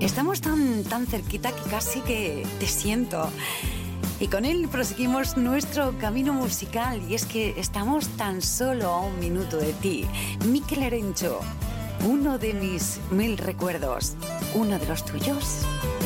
Estamos tan cerquita que casi que te siento. Y con él proseguimos nuestro camino musical. Y es que estamos tan solo a un minuto de ti. Mikel Erenchio, uno de mis 1000 recuerdos. ¿Uno de los tuyos?